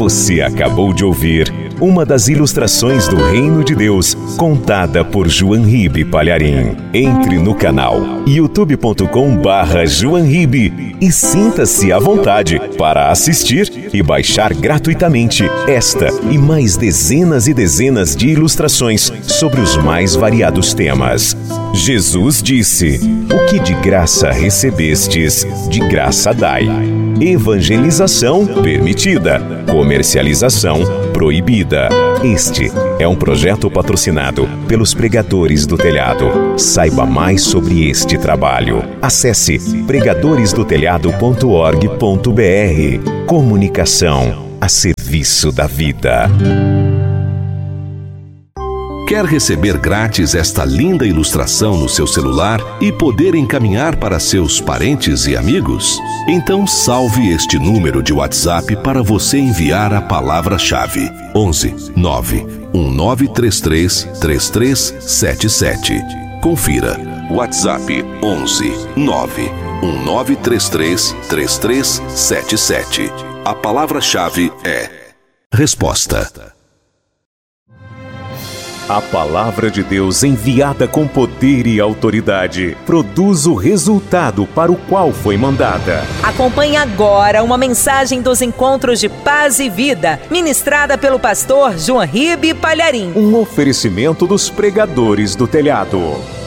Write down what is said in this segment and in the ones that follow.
Você acabou de ouvir uma das ilustrações do Reino de Deus, contada por João Ribe Palharim. Entre no canal youtube.com/João Ribe e sinta-se à vontade para assistir e baixar gratuitamente esta e mais dezenas e dezenas de ilustrações sobre os mais variados temas. Jesus disse: "O que de graça recebestes, de graça dai." Evangelização permitida, comercialização proibida. Este é um projeto patrocinado pelos Pregadores do Telhado. Saiba mais sobre este trabalho. Acesse pregadoresdotelhado.org.br. Comunicação a serviço da vida. Quer receber grátis esta linda ilustração no seu celular e poder encaminhar para seus parentes e amigos? Então salve este número de WhatsApp para você enviar a palavra-chave: 11 9 1933 3377. Confira. WhatsApp 11 9 1933 3377. A palavra-chave é resposta. A palavra de Deus, enviada com poder e autoridade, produz o resultado para o qual foi mandada. Acompanhe agora uma mensagem dos Encontros de Paz e Vida, ministrada pelo pastor João Ribe Palharim. Um oferecimento dos Pregadores do Telhado.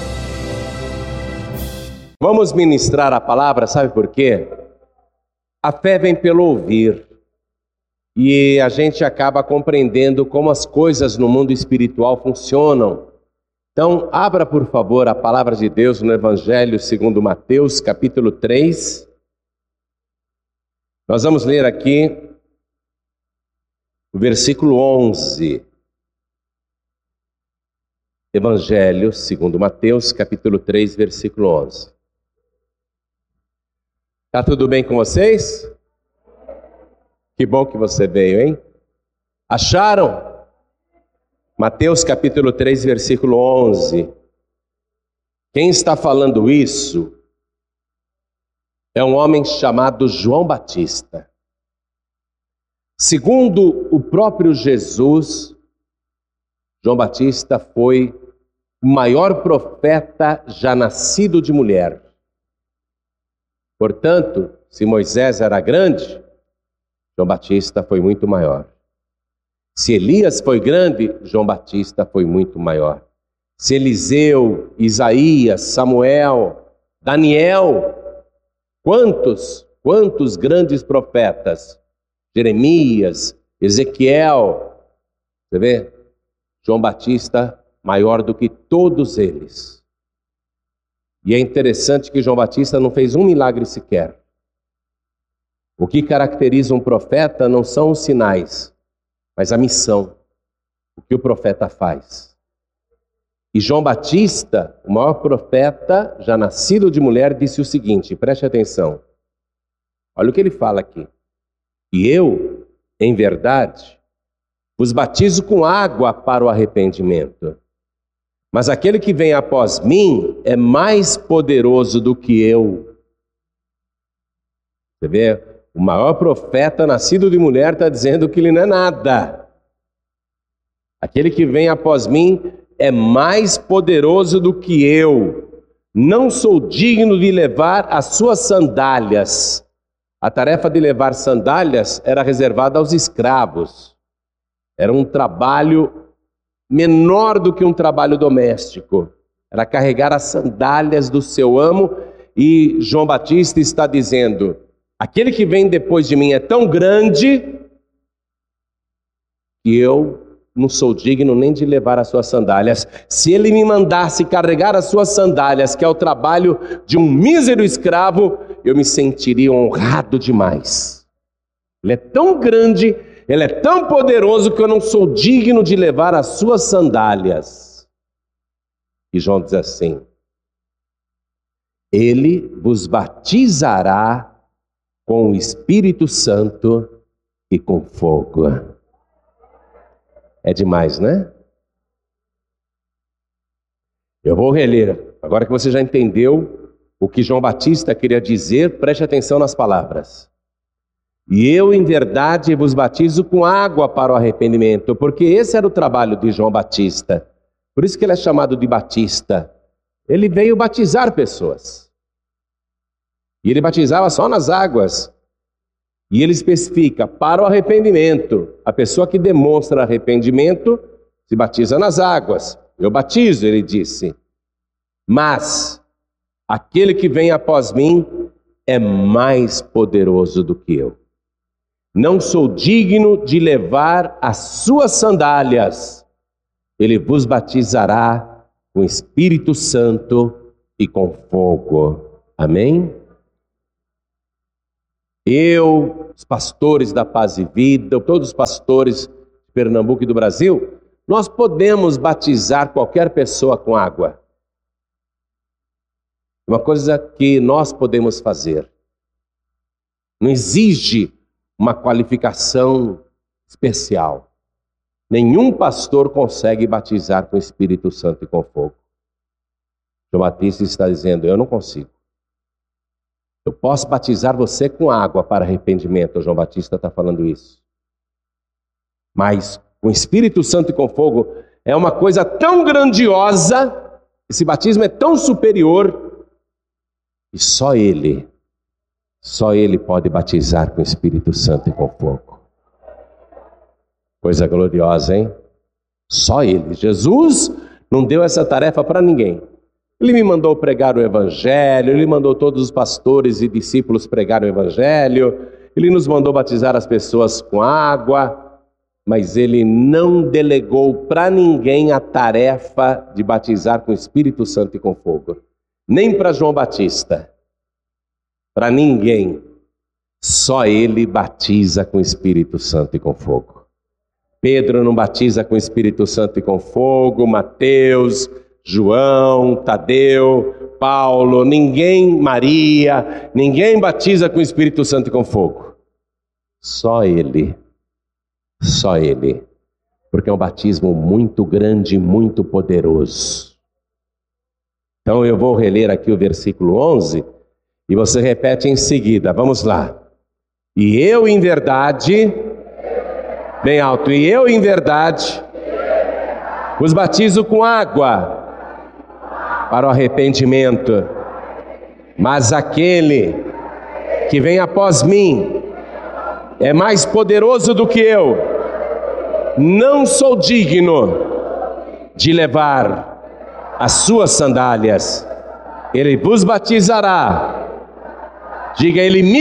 Vamos ministrar a palavra, sabe por quê? A fé vem pelo ouvir. E a gente acaba compreendendo como as coisas no mundo espiritual funcionam. Então, abra, por favor, a palavra de Deus no Evangelho segundo Mateus, capítulo 3. Nós vamos ler aqui o versículo 11. Evangelho segundo Mateus, capítulo 3, versículo 11. Tá tudo bem com vocês? Que bom que você veio, hein? Acharam? Mateus capítulo 3, versículo 11. Quem está falando isso é um homem chamado João Batista. Segundo o próprio Jesus, João Batista foi o maior profeta já nascido de mulher. Portanto, se Moisés era grande, João Batista foi muito maior. Se Elias foi grande, João Batista foi muito maior. Se Eliseu, Isaías, Samuel, Daniel, quantos grandes profetas, Jeremias, Ezequiel, você vê? João Batista maior do que todos eles. E é interessante que João Batista não fez um milagre sequer. O que caracteriza um profeta não são os sinais, mas a missão, o que o profeta faz. E João Batista, o maior profeta, já nascido de mulher, disse o seguinte, preste atenção. Olha o que ele fala aqui. E eu, em verdade, vos batizo com água para o arrependimento. Mas aquele que vem após mim é mais poderoso do que eu. Você vê? O maior profeta nascido de mulher está dizendo que ele não é nada. Aquele que vem após mim é mais poderoso do que eu. Não sou digno de levar as suas sandálias. A tarefa de levar sandálias era reservada aos escravos. Era um trabalho menor do que um trabalho doméstico. Era carregar as sandálias do seu amo. E João Batista está dizendo: aquele que vem depois de mim é tão grande que eu não sou digno nem de levar as suas sandálias. Se ele me mandasse carregar as suas sandálias, que é o trabalho de um mísero escravo, eu me sentiria honrado demais. Ele é tão grande, ele é tão poderoso que eu não sou digno de levar as suas sandálias. E João diz assim: ele vos batizará com o Espírito Santo e com fogo. É demais, né? Eu vou reler. Agora que você já entendeu o que João Batista queria dizer, preste atenção nas palavras. E eu, em verdade, vos batizo com água para o arrependimento, porque esse era o trabalho de João Batista. Por isso que ele é chamado de Batista. Ele veio batizar pessoas. E ele batizava só nas águas. E ele especifica, para o arrependimento. A pessoa que demonstra arrependimento se batiza nas águas. Eu batizo, ele disse. Mas aquele que vem após mim é mais poderoso do que eu. Não sou digno de levar as suas sandálias. Ele vos batizará com Espírito Santo e com fogo. Amém? Eu, os pastores da Paz e Vida, todos os pastores de Pernambuco e do Brasil, nós podemos batizar qualquer pessoa com água. Uma coisa que nós podemos fazer. Não exige uma qualificação especial. Nenhum pastor consegue batizar com o Espírito Santo e com fogo. João Batista está dizendo, eu não consigo. Eu posso batizar você com água para arrependimento. João Batista está falando isso. Mas com o Espírito Santo e com fogo é uma coisa tão grandiosa, esse batismo é tão superior, e só Ele pode batizar com o Espírito Santo e com fogo. Coisa gloriosa, hein? Só Ele. Jesus não deu essa tarefa para ninguém. Ele me mandou pregar o Evangelho, Ele mandou todos os pastores e discípulos pregar o Evangelho, Ele nos mandou batizar as pessoas com água, mas Ele não delegou para ninguém a tarefa de batizar com o Espírito Santo e com fogo. Nem para João Batista. Para ninguém. Só Ele batiza com o Espírito Santo e com fogo. Pedro não batiza com o Espírito Santo e com fogo, Mateus, João, Tadeu, Paulo, ninguém, Maria, ninguém batiza com o Espírito Santo e com fogo. Só Ele. Só Ele. Porque é um batismo muito grande e muito poderoso. Então eu vou reler aqui o versículo 11 e você repete em seguida. Vamos lá. E eu em verdade, bem alto, e eu em verdade vos batizo com água para o arrependimento, mas aquele que vem após mim é mais poderoso do que eu. Não sou digno de levar as suas sandálias. Ele vos batizará. Diga, Ele me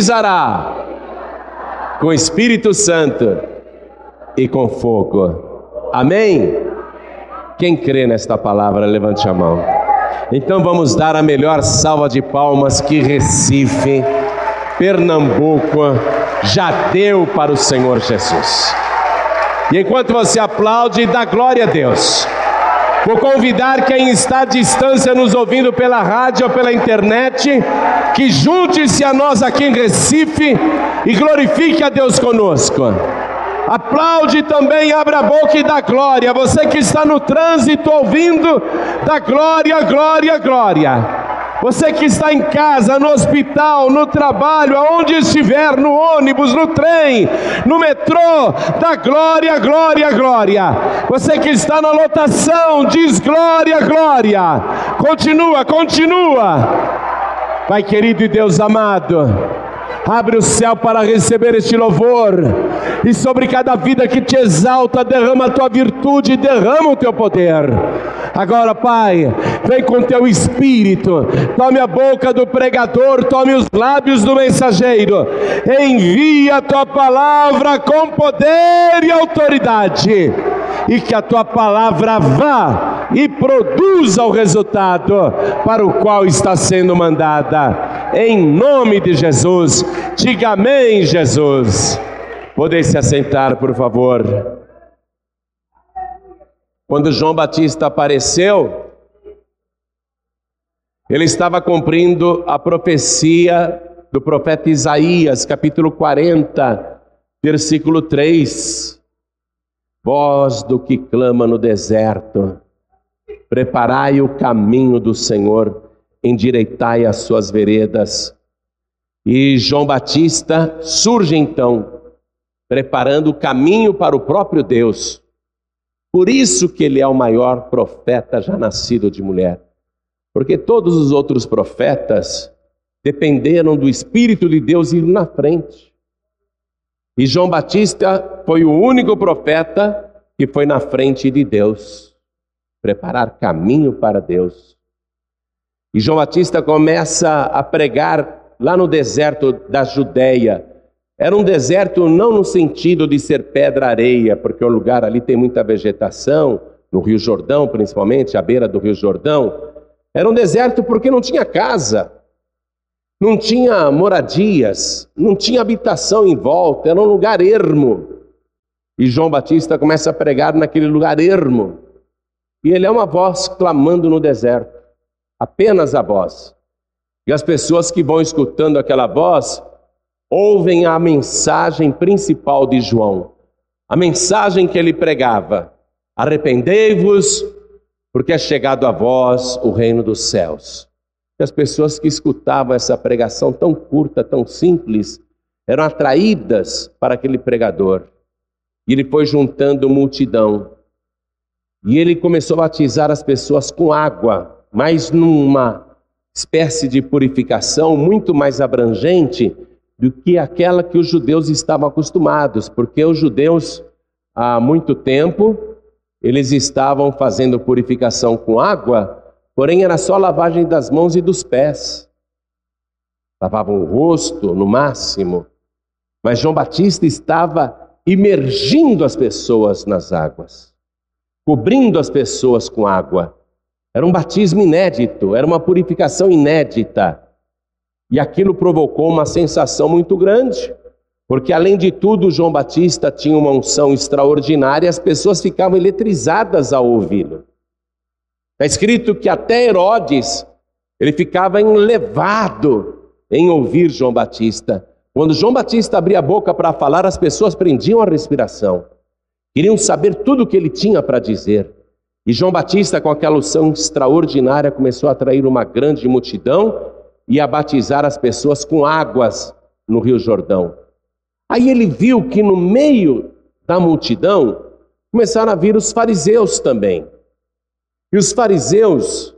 batizará com Espírito Santo e com fogo. Amém? Quem crê nesta palavra, levante a mão. Então vamos dar a melhor salva de palmas que Recife, Pernambuco já deu para o Senhor Jesus. E enquanto você aplaude, dá glória a Deus. Vou convidar quem está à distância nos ouvindo pela rádio ou pela internet, que junte-se a nós aqui em Recife e glorifique a Deus conosco. Aplaude também, abra a boca e dá glória. Você que está no trânsito ouvindo, dá glória, glória, glória. Você que está em casa, no hospital, no trabalho, aonde estiver, no ônibus, no trem, no metrô, dá glória, glória, glória. Você que está na lotação, diz glória, glória. Continua, continua. Pai querido e Deus amado, abre o céu para receber este louvor, e sobre cada vida que te exalta, derrama a tua virtude, derrama o teu poder. Agora, Pai, vem com teu Espírito, tome a boca do pregador, tome os lábios do mensageiro, envia a tua palavra com poder e autoridade, e que a tua palavra vá e produza o resultado para o qual está sendo mandada. Em nome de Jesus, diga amém, Jesus. Podem se assentar, por favor. Quando João Batista apareceu, ele estava cumprindo a profecia do profeta Isaías, capítulo 40, versículo 3. Voz do que clama no deserto, preparai o caminho do Senhor, endireitai as suas veredas. E João Batista surge então, preparando o caminho para o próprio Deus. Por isso que ele é o maior profeta já nascido de mulher. Porque todos os outros profetas dependeram do Espírito de Deus ir na frente. E João Batista foi o único profeta que foi na frente de Deus, preparar caminho para Deus. E João Batista começa a pregar lá no deserto da Judéia. Era um deserto não no sentido de ser pedra-areia, porque o lugar ali tem muita vegetação, no Rio Jordão principalmente, à beira do Rio Jordão. Era um deserto porque não tinha casa, não tinha moradias, não tinha habitação em volta, era um lugar ermo. E João Batista começa a pregar naquele lugar ermo. E ele é uma voz clamando no deserto, apenas a voz. E as pessoas que vão escutando aquela voz ouvem a mensagem principal de João. A mensagem que ele pregava: arrependei-vos, porque é chegado a vós o reino dos céus. E as pessoas que escutavam essa pregação tão curta, tão simples, eram atraídas para aquele pregador. E ele foi juntando multidão. E ele começou a batizar as pessoas com água, mas numa espécie de purificação muito mais abrangente do que aquela que os judeus estavam acostumados, porque os judeus, há muito tempo, eles estavam fazendo purificação com água, porém era só lavagem das mãos e dos pés. Lavavam o rosto, no máximo. Mas João Batista estava imergindo as pessoas nas águas, cobrindo as pessoas com água. Era um batismo inédito, era uma purificação inédita. E aquilo provocou uma sensação muito grande, porque além de tudo, João Batista tinha uma unção extraordinária e as pessoas ficavam eletrizadas ao ouvi-lo. Está escrito que até Herodes, ele ficava enlevado em ouvir João Batista. Quando João Batista abria a boca para falar, as pessoas prendiam a respiração. Queriam saber tudo o que ele tinha para dizer. E João Batista, com aquela unção extraordinária, começou a atrair uma grande multidão e a batizar as pessoas com águas no Rio Jordão. Aí ele viu que no meio da multidão começaram a vir os fariseus também. E os fariseus,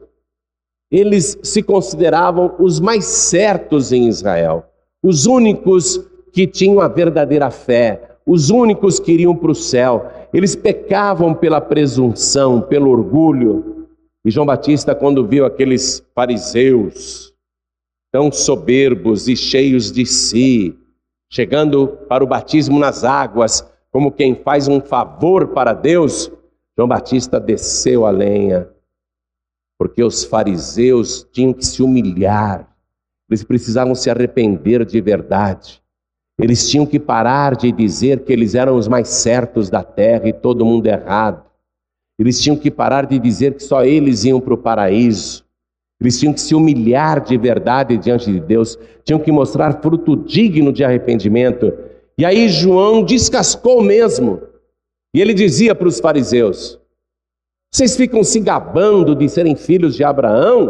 eles se consideravam os mais certos em Israel, os únicos que tinham a verdadeira fé, os únicos que iriam para o céu. Eles pecavam pela presunção, pelo orgulho. E João Batista, quando viu aqueles fariseus tão soberbos e cheios de si, chegando para o batismo nas águas, como quem faz um favor para Deus, João Batista desceu a lenha, porque os fariseus tinham que se humilhar, eles precisavam se arrepender de verdade, eles tinham que parar de dizer que eles eram os mais certos da terra e todo mundo errado, eles tinham que parar de dizer que só eles iam para o paraíso, eles tinham que se humilhar de verdade diante de Deus, tinham que mostrar fruto digno de arrependimento. E aí João descascou mesmo, e ele dizia para os fariseus: vocês ficam se gabando de serem filhos de Abraão?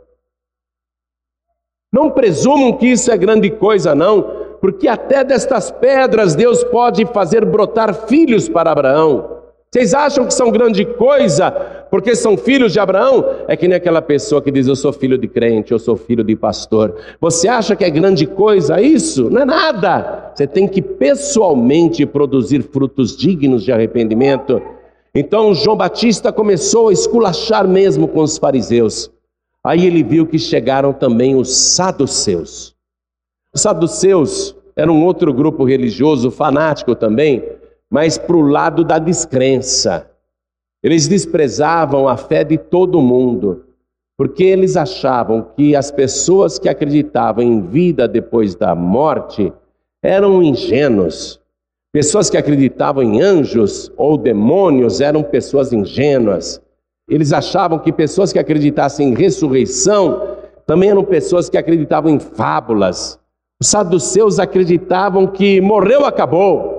Não presumam que isso é grande coisa não, porque até destas pedras Deus pode fazer brotar filhos para Abraão. Vocês acham que são grande coisa porque são filhos de Abraão? É que nem aquela pessoa que diz: eu sou filho de crente, eu sou filho de pastor. Você acha que é grande coisa isso? Não é nada. Você tem que pessoalmente produzir frutos dignos de arrependimento. Então João Batista começou a esculachar mesmo com os fariseus. Aí ele viu que chegaram também os saduceus. Os saduceus eram um outro grupo religioso, fanático também, mas para o lado da descrença. Eles desprezavam a fé de todo mundo, porque eles achavam que as pessoas que acreditavam em vida depois da morte eram ingênuos. Pessoas que acreditavam em anjos ou demônios eram pessoas ingênuas. Eles achavam que pessoas que acreditassem em ressurreição também eram pessoas que acreditavam em fábulas. Os saduceus acreditavam que morreu, acabou.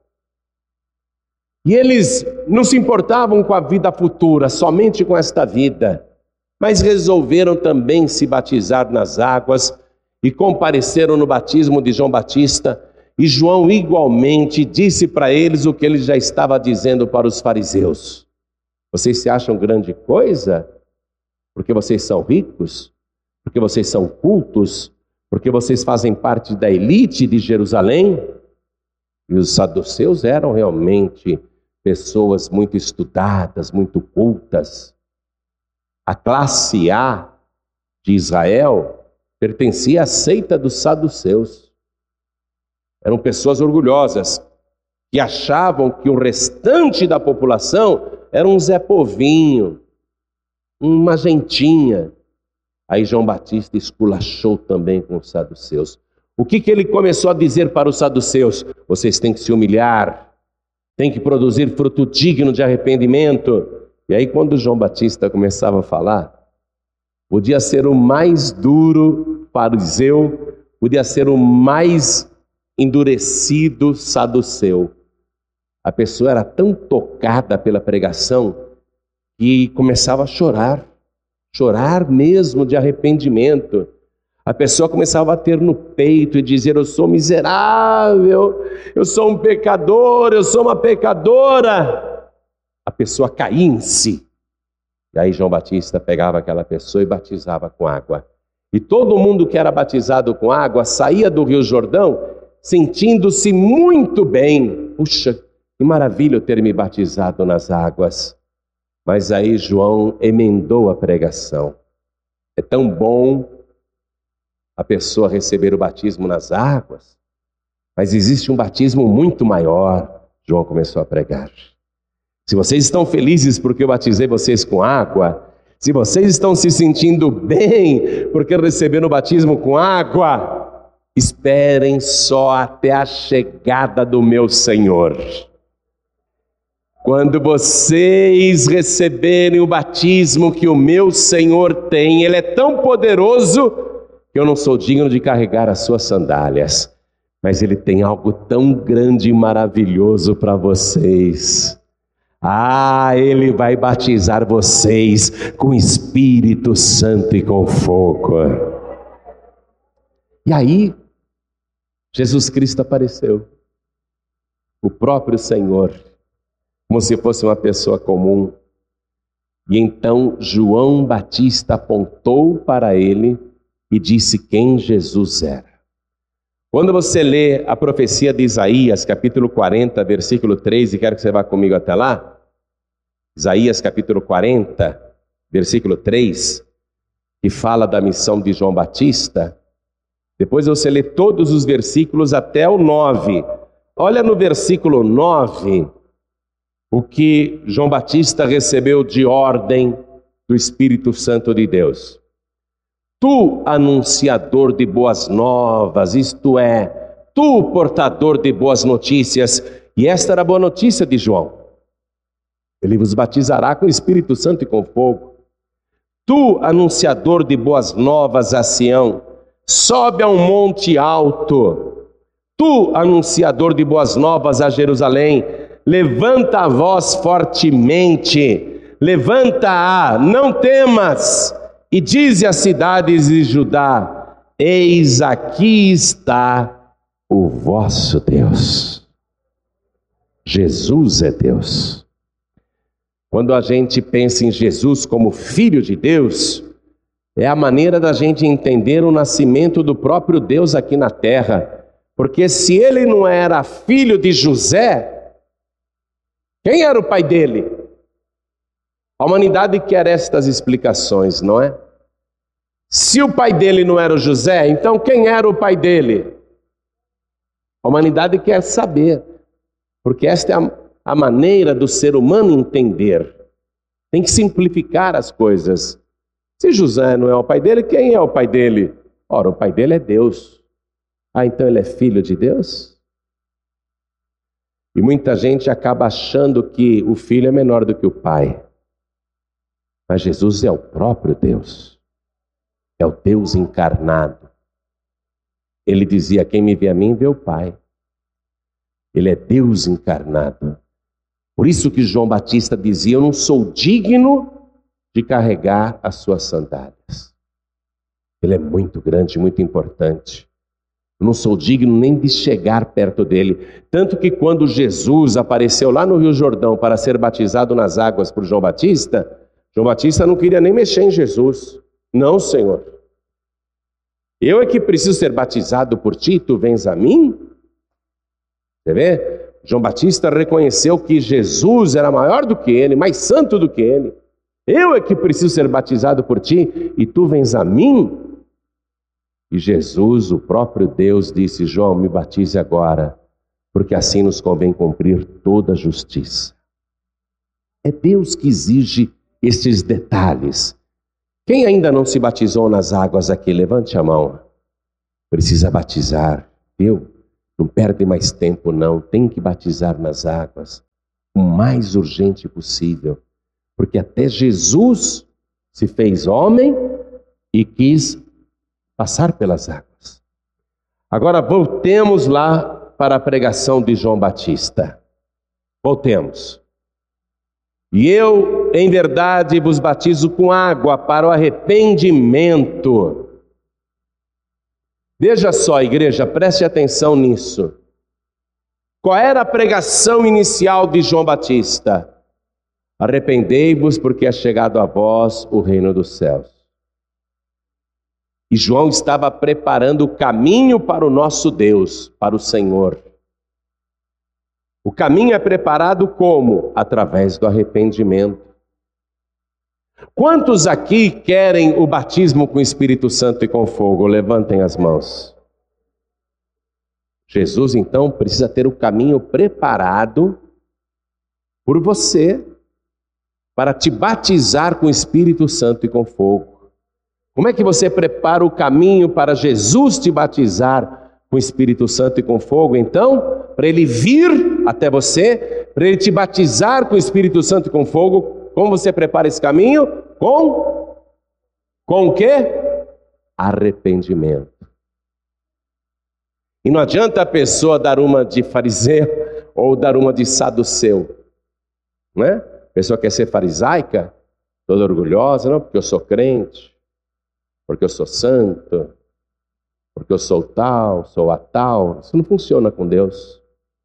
E eles não se importavam com a vida futura, somente com esta vida. Mas resolveram também se batizar nas águas e compareceram no batismo de João Batista, e João igualmente disse para eles o que ele já estava dizendo para os fariseus. Vocês se acham grande coisa? Porque vocês são ricos? Porque vocês são cultos? Porque vocês fazem parte da elite de Jerusalém? E os saduceus eram realmente pessoas muito estudadas, muito cultas. A classe A de Israel pertencia à seita dos saduceus. Eram pessoas orgulhosas, que achavam que o restante da população era um Zé Povinho, uma gentinha. Aí João Batista esculachou também com os saduceus. O que ele começou a dizer para os saduceus? Vocês têm que se humilhar, têm que produzir fruto digno de arrependimento. E aí quando João Batista começava a falar, podia ser o mais duro fariseu, podia ser o mais endurecido saduceu. A pessoa era tão tocada pela pregação que começava a chorar mesmo de arrependimento. A pessoa começava a bater no peito e dizer: eu sou miserável, eu sou um pecador, eu sou uma pecadora. A pessoa caía em si. E aí João Batista pegava aquela pessoa e batizava com água. E todo mundo que era batizado com água saía do Rio Jordão sentindo-se muito bem. Puxa, que maravilha eu ter me batizado nas águas. Mas aí João emendou a pregação. É tão bom a pessoa receber o batismo nas águas, mas existe um batismo muito maior. João começou a pregar. Se vocês estão felizes porque eu batizei vocês com água, se vocês estão se sentindo bem porque receberam o batismo com água, esperem só até a chegada do meu Senhor. Quando vocês receberem o batismo que o meu Senhor tem, Ele é tão poderoso que eu não sou digno de carregar as suas sandálias, mas Ele tem algo tão grande e maravilhoso para vocês. Ele vai batizar vocês com o Espírito Santo e com fogo. E aí, Jesus Cristo apareceu, o próprio Senhor, como se fosse uma pessoa comum. E então João Batista apontou para ele e disse quem Jesus era. Quando você lê a profecia de Isaías, capítulo 40, versículo 3, e quero que você vá comigo até lá, Isaías capítulo 40, versículo 3, que fala da missão de João Batista, depois você lê todos os versículos até o 9. Olha no versículo 9, o que João Batista recebeu de ordem do Espírito Santo de Deus. Tu, anunciador de boas novas, isto é, tu, portador de boas notícias, e esta era a boa notícia de João. Ele vos batizará com o Espírito Santo e com fogo. Tu, anunciador de boas novas a Sião, sobe a um monte alto. Tu, anunciador de boas novas a Jerusalém, levanta a voz fortemente, levanta-a, não temas, e dize às cidades de Judá: eis aqui está o vosso Deus. Jesus é Deus. Quando a gente pensa em Jesus como Filho de Deus, é a maneira da gente entender o nascimento do próprio Deus aqui na terra. Porque se ele não era filho de José, quem era o pai dele? A humanidade quer estas explicações, não é? Se o pai dele não era o José, então quem era o pai dele? A humanidade quer saber, porque esta é a maneira do ser humano entender. Tem que simplificar as coisas. Se José não é o pai dele, quem é o pai dele? Ora, o pai dele é Deus. Então ele é filho de Deus? E muita gente acaba achando que o filho é menor do que o pai. Mas Jesus é o próprio Deus. É o Deus encarnado. Ele dizia: quem me vê a mim, vê o Pai. Ele é Deus encarnado. Por isso que João Batista dizia: eu não sou digno de carregar as suas sandálias. Ele é muito grande, muito importante. Eu não sou digno nem de chegar perto dele. Tanto que quando Jesus apareceu lá no Rio Jordão para ser batizado nas águas por João Batista não queria nem mexer em Jesus. Não, Senhor. Eu é que preciso ser batizado por ti, tu vens a mim? Você vê? João Batista reconheceu que Jesus era maior do que ele, mais santo do que ele. Eu é que preciso ser batizado por ti e tu vens a mim? E Jesus, o próprio Deus, disse: João, me batize agora, porque assim nos convém cumprir toda a justiça. É Deus que exige estes detalhes. Quem ainda não se batizou nas águas aqui, levante a mão. Precisa batizar, viu? Não perde mais tempo não, tem que batizar nas águas, o mais urgente possível, porque até Jesus se fez homem e quis passar pelas águas. Agora voltemos lá para a pregação de João Batista. Voltemos. E eu, em verdade, vos batizo com água para o arrependimento. Veja só, igreja, preste atenção nisso. Qual era a pregação inicial de João Batista? Arrependei-vos, porque é chegado a vós o reino dos céus. E João estava preparando o caminho para o nosso Deus, para o Senhor. O caminho é preparado como? Através do arrependimento. Quantos aqui querem o batismo com o Espírito Santo e com fogo? Levantem as mãos. Jesus, então, precisa ter o caminho preparado por você para te batizar com o Espírito Santo e com fogo. Como é que você prepara o caminho para Jesus te batizar com o Espírito Santo e com fogo? Então, para ele vir até você, para ele te batizar com o Espírito Santo e com fogo, como você prepara esse caminho? Com o quê? Arrependimento. E não adianta a pessoa dar uma de fariseu ou dar uma de saduceu, né? A pessoa quer ser farisaica, toda orgulhosa, não, porque eu sou crente, porque eu sou santo, porque eu sou tal, sou a tal. Isso não funciona com Deus.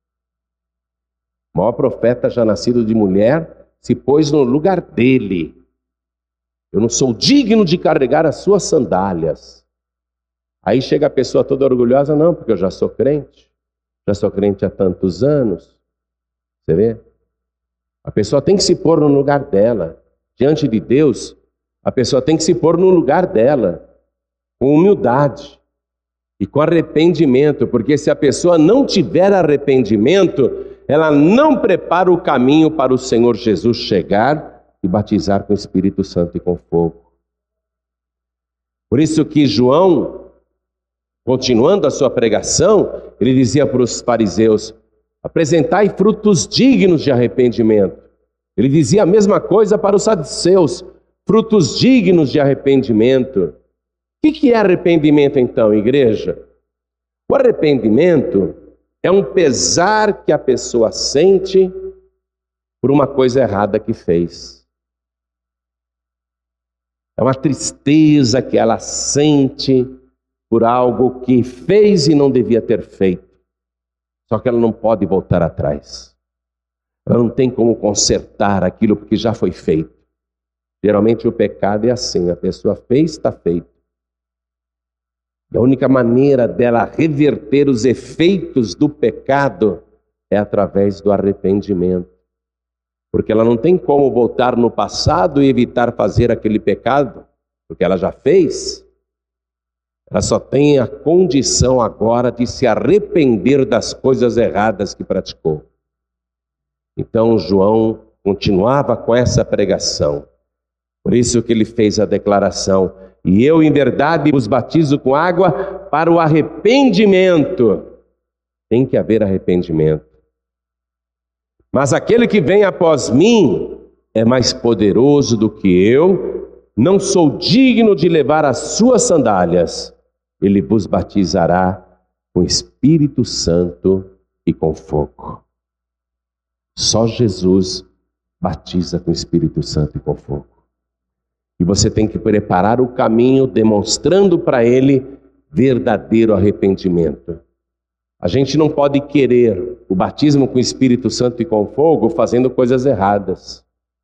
O maior profeta já nascido de mulher se pôs no lugar dele. Eu não sou digno de carregar as suas sandálias. Aí chega a pessoa toda orgulhosa, não, porque eu já sou crente há tantos anos. Você vê? A pessoa tem que se pôr no lugar dela. Diante de Deus, a pessoa tem que se pôr no lugar dela, com humildade e com arrependimento, porque se a pessoa não tiver arrependimento, ela não prepara o caminho para o Senhor Jesus chegar e batizar com o Espírito Santo e com fogo. Por isso que João, continuando a sua pregação, ele dizia para os fariseus: apresentai frutos dignos de arrependimento. Ele dizia a mesma coisa para os saduceus: frutos dignos de arrependimento. O que é arrependimento então, igreja? O arrependimento é um pesar que a pessoa sente por uma coisa errada que fez. É uma tristeza que ela sente por algo que fez e não devia ter feito. Só que ela não pode voltar atrás. Ela não tem como consertar aquilo porque já foi feito. Geralmente o pecado é assim, a pessoa fez, está feito. E a única maneira dela reverter os efeitos do pecado é através do arrependimento. Porque ela não tem como voltar no passado e evitar fazer aquele pecado, porque ela já fez. Ela só tem a condição agora de se arrepender das coisas erradas que praticou. Então João continuava com essa pregação. Por isso que ele fez a declaração: e eu em verdade vos batizo com água para o arrependimento. Tem que haver arrependimento. Mas aquele que vem após mim é mais poderoso do que eu, não sou digno de levar as suas sandálias. Ele vos batizará com Espírito Santo e com fogo. Só Jesus batiza com Espírito Santo e com fogo. E você tem que preparar o caminho, demonstrando para ele verdadeiro arrependimento. A gente não pode querer o batismo com o Espírito Santo e com fogo fazendo coisas erradas.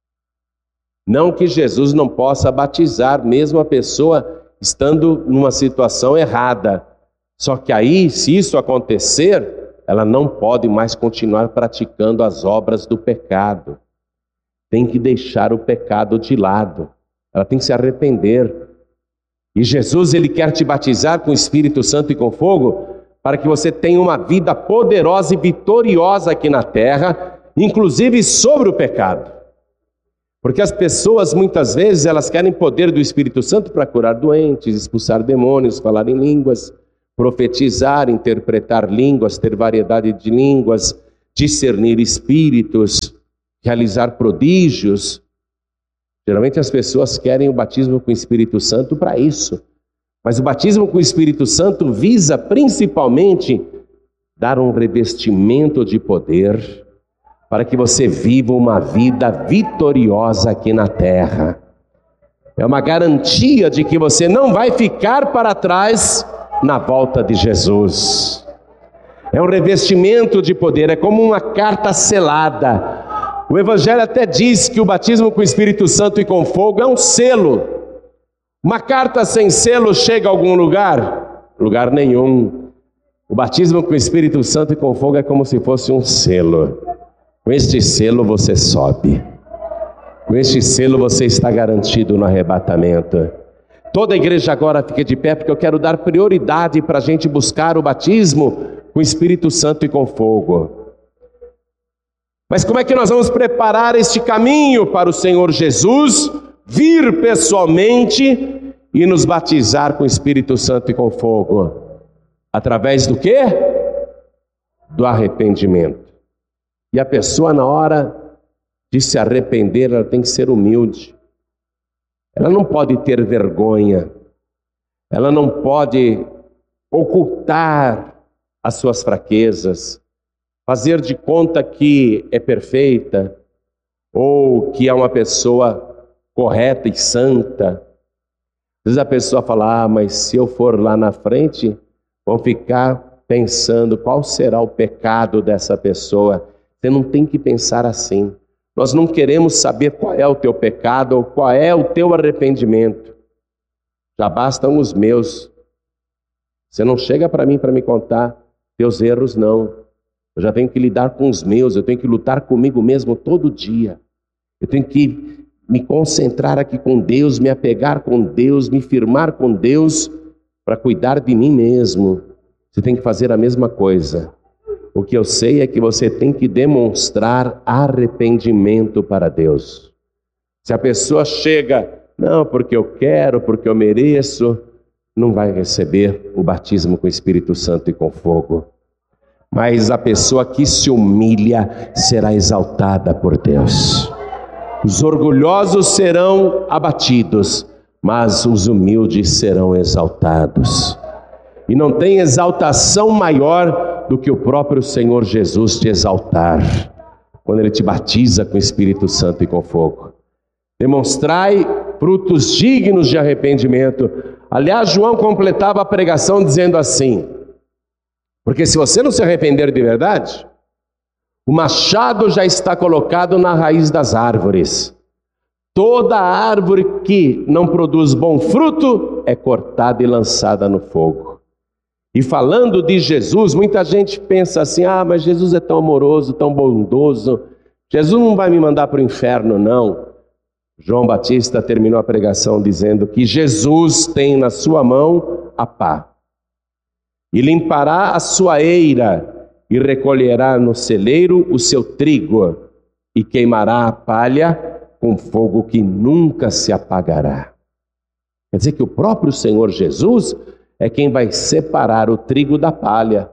Não que Jesus não possa batizar mesmo a pessoa estando numa situação errada. Só que aí, se isso acontecer, ela não pode mais continuar praticando as obras do pecado. Tem que deixar o pecado de lado. Ela tem que se arrepender. E Jesus, ele quer te batizar com o Espírito Santo e com fogo, para que você tenha uma vida poderosa e vitoriosa aqui na terra, inclusive sobre o pecado. Porque as pessoas, muitas vezes, elas querem poder do Espírito Santo para curar doentes, expulsar demônios, falar em línguas, profetizar, interpretar línguas, ter variedade de línguas, discernir espíritos, realizar prodígios. Geralmente as pessoas querem o batismo com o Espírito Santo para isso. Mas o batismo com o Espírito Santo visa principalmente dar um revestimento de poder para que você viva uma vida vitoriosa aqui na terra. É uma garantia de que você não vai ficar para trás na volta de Jesus. É um revestimento de poder, é como uma carta selada. O Evangelho até diz que o batismo com o Espírito Santo e com fogo é um selo. Uma carta sem selo chega a algum lugar? Lugar nenhum. O batismo com o Espírito Santo e com fogo é como se fosse um selo. Com este selo você sobe. Com este selo você está garantido no arrebatamento. Toda a igreja agora fica de pé, porque eu quero dar prioridade para a gente buscar o batismo com o Espírito Santo e com fogo. Mas como é que nós vamos preparar este caminho para o Senhor Jesus vir pessoalmente e nos batizar com o Espírito Santo e com fogo? Através do quê? Do arrependimento. E a pessoa, na hora de se arrepender, ela tem que ser humilde. Ela não pode ter vergonha. Ela não pode ocultar as suas fraquezas, fazer de conta que é perfeita ou que é uma pessoa correta e santa. Às vezes a pessoa fala, mas se eu for lá na frente, vão ficar pensando qual será o pecado dessa pessoa. Você não tem que pensar assim. Nós não queremos saber qual é o teu pecado ou qual é o teu arrependimento. Já bastam os meus. Você não chega para mim para me contar teus erros, não. Eu já tenho que lidar com os meus, eu tenho que lutar comigo mesmo todo dia. Eu tenho que me concentrar aqui com Deus, me apegar com Deus, me firmar com Deus para cuidar de mim mesmo. Você tem que fazer a mesma coisa. O que eu sei é que você tem que demonstrar arrependimento para Deus. Se a pessoa chega, não, porque eu quero, porque eu mereço, não vai receber o batismo com o Espírito Santo e com fogo. Mas a pessoa que se humilha será exaltada por Deus. Os orgulhosos serão abatidos, mas os humildes serão exaltados. E não tem exaltação maior do que o próprio Senhor Jesus te exaltar, quando Ele te batiza com o Espírito Santo e com fogo. Demonstrai frutos dignos de arrependimento. Aliás, João completava a pregação dizendo assim, porque se você não se arrepender de verdade, o machado já está colocado na raiz das árvores. Toda árvore que não produz bom fruto é cortada e lançada no fogo. E falando de Jesus, muita gente pensa assim, mas Jesus é tão amoroso, tão bondoso, Jesus não vai me mandar para o inferno, não. João Batista terminou a pregação dizendo que Jesus tem na sua mão a pá, e limpará a sua eira, e recolherá no celeiro o seu trigo, e queimará a palha com fogo que nunca se apagará. Quer dizer que o próprio Senhor Jesus é quem vai separar o trigo da palha.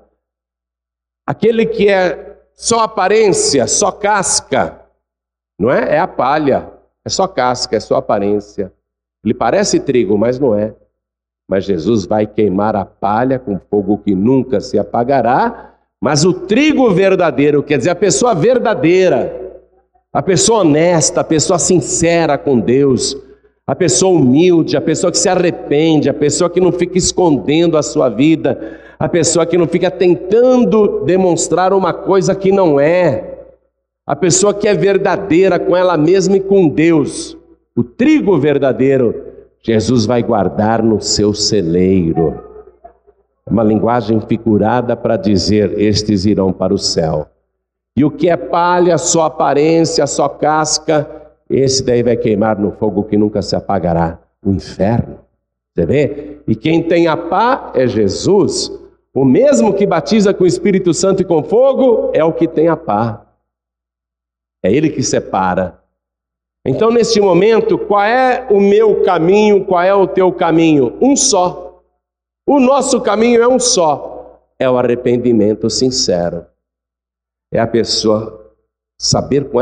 Aquele que é só aparência, só casca, não é? É a palha, é só casca, é só aparência. Ele parece trigo, mas não é. Mas Jesus vai queimar a palha com fogo que nunca se apagará, mas o trigo verdadeiro, quer dizer, a pessoa verdadeira, a pessoa honesta, a pessoa sincera com Deus, A pessoa humilde, a pessoa que se arrepende, a pessoa que não fica escondendo a sua vida, a pessoa que não fica tentando demonstrar uma coisa que não é, a pessoa que é verdadeira com ela mesma e com Deus. O trigo verdadeiro, Jesus vai guardar no seu celeiro. É uma linguagem figurada para dizer: estes irão para o céu. E o que é palha, só aparência, só casca, esse daí vai queimar no fogo que nunca se apagará, o inferno. Você vê? E quem tem a pá é Jesus. O mesmo que batiza com o Espírito Santo e com fogo é o que tem a pá. É ele que separa. Então, neste momento, qual é o meu caminho, qual é o teu caminho? Um só. O nosso caminho é um só. É o arrependimento sincero. É a pessoa saber com